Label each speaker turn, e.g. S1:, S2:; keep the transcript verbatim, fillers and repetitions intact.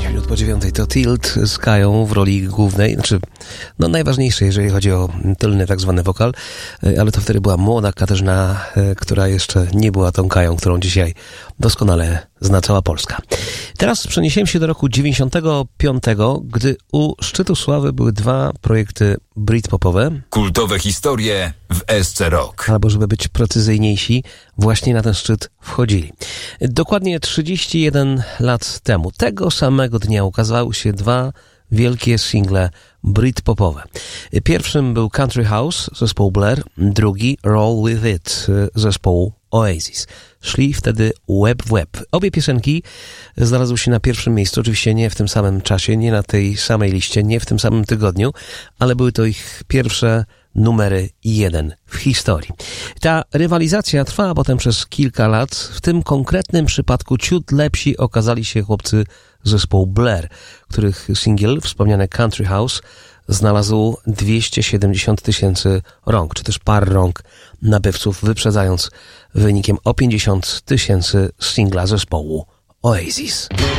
S1: minut po dziewiątej to Tilt z Kają w roli głównej, znaczy no najważniejszej, jeżeli chodzi o tylny tak zwany wokal, ale to wtedy była młoda Katarzyna, która jeszcze nie była tą Kają, którą dzisiaj doskonale zna cała Polska. Teraz przeniesiemy się do roku dziewięćdziesiątego piątego, gdy u szczytu sławy były dwa projekty britpopowe.
S2: Kultowe historie w S C Rock.
S1: Albo żeby być precyzyjniejsi, właśnie na ten szczyt wchodzili. Dokładnie trzydzieści jeden lat temu, tego samego dnia ukazały się dwa wielkie single britpopowe. Pierwszym był Country House zespołu Blair, drugi Roll With It zespołu Oasis. Szli wtedy łeb w łeb. Obie piosenki znalazły się na pierwszym miejscu, oczywiście nie w tym samym czasie, nie na tej samej liście, nie w tym samym tygodniu, ale były to ich pierwsze numery jeden w historii. Ta rywalizacja trwała potem przez kilka lat. W tym konkretnym przypadku ciut lepsi okazali się chłopcy zespołu Blair, których singiel, wspomniany Country House, znalazł dwieście siedemdziesiąt tysięcy rąk, czy też par rąk nabywców, wyprzedzając wynikiem o pięćdziesiąt tysięcy singla zespołu Oasis.